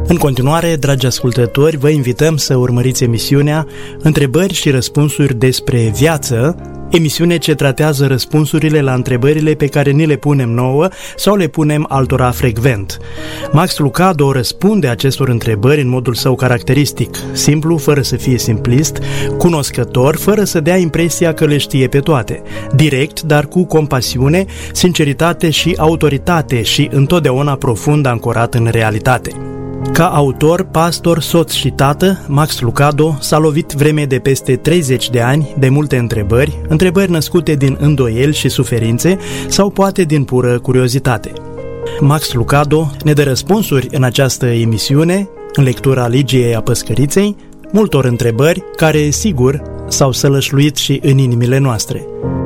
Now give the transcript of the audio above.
În continuare, dragi ascultători, vă invităm să urmăriți emisiunea Întrebări și răspunsuri despre viață, emisiune ce tratează răspunsurile la întrebările pe care ni le punem nouă sau le punem altora frecvent. Max Lucado răspunde acestor întrebări în modul său caracteristic, simplu, fără să fie simplist, cunoscător, fără să dea impresia că le știe pe toate, direct, dar cu compasiune, sinceritate și autoritate și întotdeauna profund ancorat în realitate. Ca autor, pastor, soț și tată, Max Lucado s-a lovit vreme de peste 30 de ani de multe întrebări născute din îndoieli și suferințe sau poate din pură curiozitate. Max Lucado ne dă răspunsuri în această emisiune, în lectura Ligiei a Păscăriței, multor întrebări care, sigur, s-au sălășluit și în inimile noastre.